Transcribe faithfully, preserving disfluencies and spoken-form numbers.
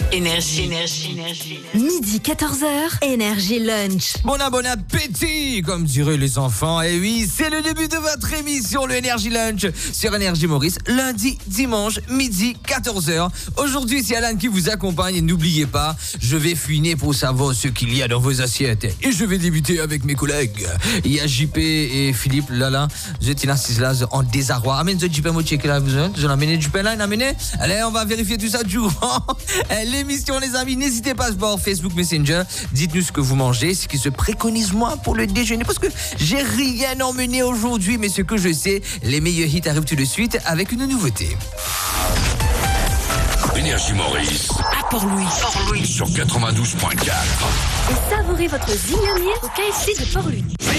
Énergie, énergie, énergie. Midi quatorze heures, Énergie Lunch. Bon, bon appétit, comme diraient les enfants. Et oui, c'est le début de votre émission, le Énergie Lunch, sur Énergie Maurice, lundi, dimanche, midi, quatorze heures. Aujourd'hui, c'est Alan qui vous accompagne. Et n'oubliez pas, je vais fouiner pour savoir ce qu'il y a dans vos assiettes. Et je vais débuter avec mes collègues. Il y a J P et Philippe, là, là. Vous êtes là, en désarroi. Amène ce J P, moi, checker là, vous êtes. Je l'ai amené du pain là, il a amené. Allez, on va vérifier tout ça durant l'émission, les amis. N'hésitez pas à se voir Facebook Messenger. Dites-nous ce que vous mangez, ce qui se préconise moi pour le déjeuner. Parce que j'ai rien emmené aujourd'hui, mais ce que je sais, les meilleurs hits arrivent tout de suite avec une nouveauté. Énergie Maurice. À Port-Louis. Port-Louis. Sur quatre-vingt-douze point quatre. Et savourez votre zignonier au K F C de Port-Louis.